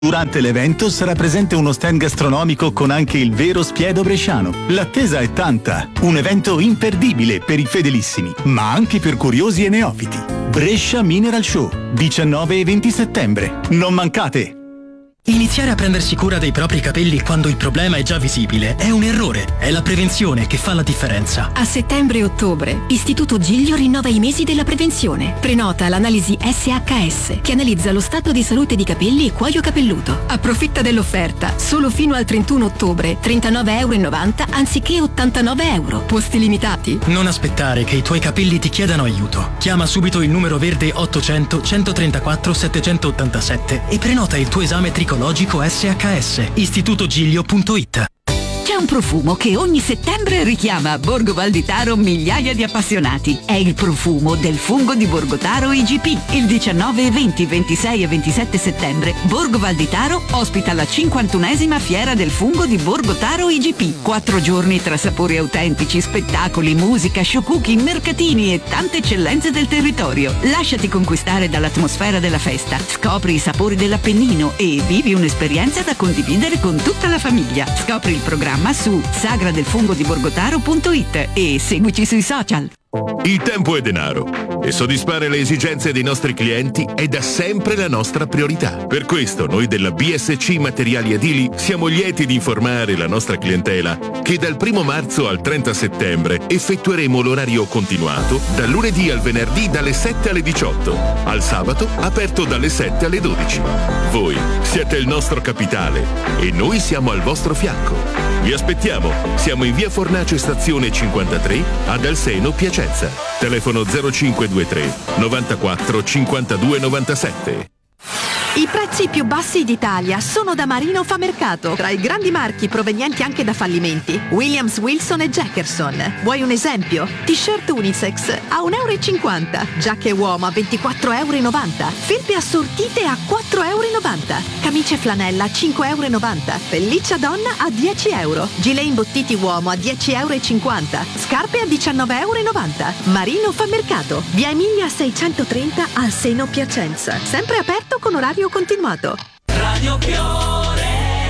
Durante l'evento sarà presente uno stand gastronomico con anche il vero spiedo bresciano. L'attesa è tanta. Un evento imperdibile per i fedelissimi, ma anche per curiosi e neofiti. Brescia Mineral Show, 19 e 20 settembre. Non mancate! Iniziare a prendersi cura dei propri capelli quando il problema è già visibile è un errore. È la prevenzione che fa la differenza. A settembre e ottobre, Istituto Giglio rinnova i mesi della prevenzione. Prenota l'analisi SHS, che analizza lo stato di salute di capelli e cuoio capelluto. Approfitta dell'offerta. Solo fino al 31 ottobre, €39,90 anziché €89. Posti limitati. Non aspettare che i tuoi capelli ti chiedano aiuto. Chiama subito il numero verde 800 134 787 e prenota il tuo esame tricologico SHS. istitutogiglio.it. C'è un profumo che ogni settembre richiama a Borgo Valditaro migliaia di appassionati. È il profumo del fungo di Borgotaro IGP. Il 19, 20, 26 e 27 settembre Borgo Valditaro ospita la 51esima fiera del fungo di Borgotaro IGP. 4 giorni tra sapori autentici, spettacoli, musica, show cooking, mercatini e tante eccellenze del territorio. Lasciati conquistare dall'atmosfera della festa. Scopri i sapori dell'Appennino e vivi un'esperienza da condividere con tutta la famiglia. Scopri il programma su sagradelfungodiborgotaro.it e seguici sui social. Il tempo è denaro e soddisfare le esigenze dei nostri clienti è da sempre la nostra priorità. Per questo noi della BSC Materiali Edili siamo lieti di informare la nostra clientela che dal 1 marzo al 30 settembre effettueremo l'orario continuato dal lunedì al venerdì dalle 7 alle 18, al sabato aperto dalle 7 alle 12. Voi siete il nostro capitale e noi siamo al vostro fianco. Vi aspettiamo, siamo in via Fornace stazione 53 ad Alseno, Piacenza. Telefono 0523 94 52 97. I prezzi più bassi d'Italia sono da Marino Famercato, tra i grandi marchi provenienti anche da fallimenti. Williams, Wilson e Jackerson. Vuoi un esempio? T-shirt unisex a €1,50, giacche uomo a €24,90, felpe assortite a €4,90, camicie flanella a €5,90, pelliccia donna a €10, gilet imbottiti uomo a €10,50, scarpe a €19,90. Marino Famercato, via Emilia 630 Alseno, Piacenza. Sempre aperto con orario continuato. Radio Fiore.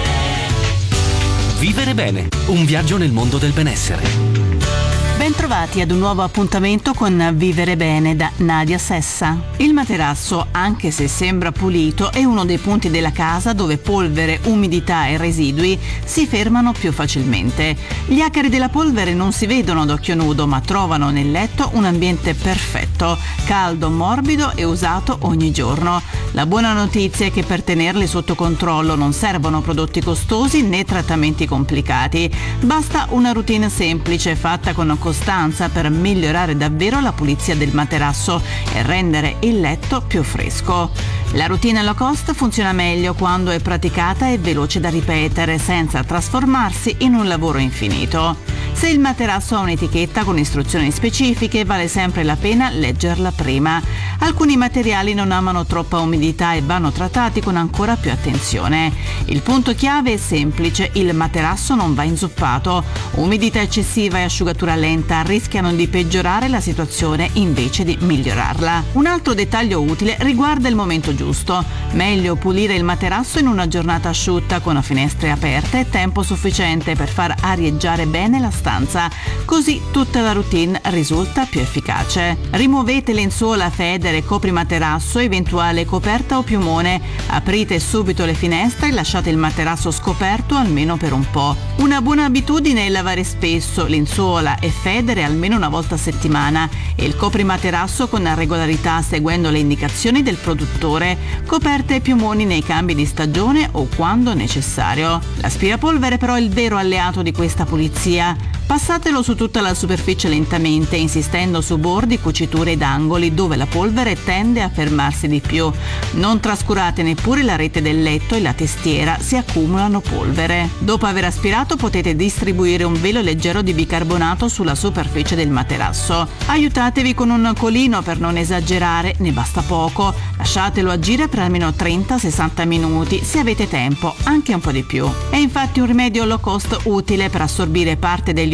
Vivere bene, un viaggio nel mondo del benessere. Bentrovati ad un nuovo appuntamento con Vivere Bene da Nadia Sessa. Il materasso, anche se sembra pulito, è uno dei punti della casa dove polvere, umidità e residui si fermano più facilmente. Gli acari della polvere non si vedono ad occhio nudo, ma trovano nel letto un ambiente perfetto, caldo, morbido e usato ogni giorno. La buona notizia è che per tenerli sotto controllo non servono prodotti costosi né trattamenti complicati. Basta una routine semplice fatta con costanza per migliorare davvero la pulizia del materasso e rendere il letto più fresco. La routine low cost funziona meglio quando è praticata e veloce da ripetere senza trasformarsi in un lavoro infinito. Se il materasso ha un'etichetta con istruzioni specifiche, vale sempre la pena leggerla prima. Alcuni materiali non amano troppa umidità e vanno trattati con ancora più attenzione. Il punto chiave è semplice: il materasso non va inzuppato. Umidità eccessiva e asciugatura lenta rischiano di peggiorare la situazione invece di migliorarla. Un altro dettaglio utile riguarda il momento giusto. Meglio pulire il materasso in una giornata asciutta con finestre aperte e tempo sufficiente per far arieggiare bene la stanza, così tutta la routine risulta più efficace. Rimuovete lenzuola, federe, coprimaterasso, eventuale coperta o piumone, aprite subito le finestre e lasciate il materasso scoperto almeno per un po'. Una buona abitudine è lavare spesso lenzuola e federe almeno una volta a settimana e il coprimaterasso con regolarità seguendo le indicazioni del produttore, coperte e piumoni nei cambi di stagione o quando necessario. L'aspirapolvere però è il vero alleato di questa pulizia. Passatelo su tutta la superficie lentamente, insistendo su bordi, cuciture ed angoli dove la polvere tende a fermarsi di più. Non trascurate neppure la rete del letto e la testiera, si accumulano polvere. Dopo aver aspirato potete distribuire un velo leggero di bicarbonato sulla superficie del materasso. Aiutatevi con un colino per non esagerare, ne basta poco. Lasciatelo agire per almeno 30-60 minuti se avete tempo, anche un po' di più. È infatti un rimedio low cost utile per assorbire parte degli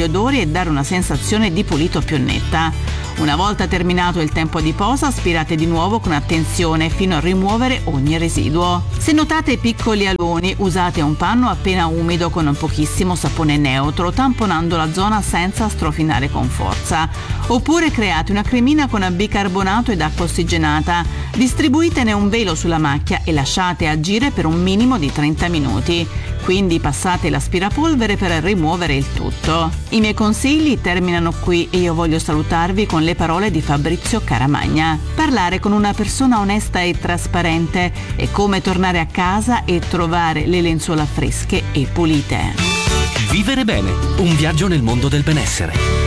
odori e dare una sensazione di pulito più netta. Una volta terminato il tempo di posa, aspirate di nuovo con attenzione fino a rimuovere ogni residuo. Se notate piccoli aloni, usate un panno appena umido con un pochissimo sapone neutro, tamponando la zona senza strofinare con forza. Oppure create una cremina con bicarbonato ed acqua ossigenata. Distribuitene un velo sulla macchia e lasciate agire per un minimo di 30 minuti. Quindi passate l'aspirapolvere per rimuovere il tutto. I miei consigli terminano qui e io voglio salutarvi con le parole di Fabrizio Caramagna. Parlare con una persona onesta e trasparente è come tornare a casa e trovare le lenzuola fresche e pulite. Vivere bene, un viaggio nel mondo del benessere.